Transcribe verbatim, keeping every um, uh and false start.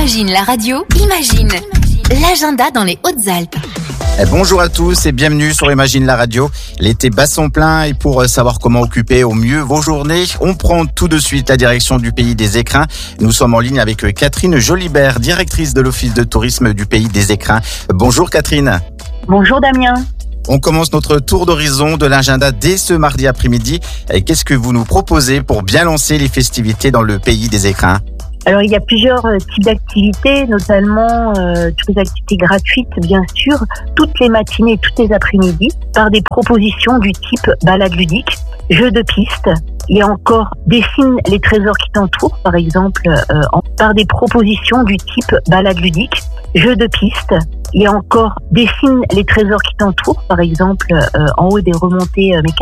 Imagine la radio, imagine l'agenda dans les Hautes-Alpes. Bonjour à tous et bienvenue sur Imagine la radio. L'été bat son plein et pour savoir comment occuper au mieux vos journées, on prend tout de suite la direction du Pays des Écrins. Nous sommes en ligne avec Catherine Jolibert, directrice de l'Office de tourisme du Pays des Écrins. Bonjour Catherine. Bonjour Damien. On commence notre tour d'horizon de l'agenda dès ce mardi après-midi. Et qu'est-ce que vous nous proposez pour bien lancer les festivités dans le Pays des Écrins ? Alors, il y a plusieurs euh, types d'activités, notamment euh, toutes les activités gratuites, bien sûr, toutes les matinées, toutes les après-midi, par des propositions du type balade ludique, jeux de piste. Il y a encore dessine les trésors qui t'entourent, par exemple, euh, en, par des propositions du type balade ludique, jeux de piste. Il y a encore dessine les trésors qui t'entourent, par exemple, euh, en haut des remontées euh, mécaniques.